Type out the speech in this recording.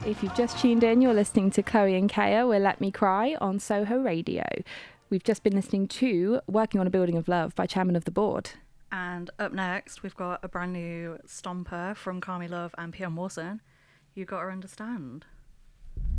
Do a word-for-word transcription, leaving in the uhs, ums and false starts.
If you've just tuned in, you're listening to Chloe and Kaya with Let Me Cry on Soho Radio. We've just been listening to Working on a Building of Love by Chairman of the Board. And up next, we've got a brand new stomper from Carmi Love and Pierre Mawson. You Gotta Understand.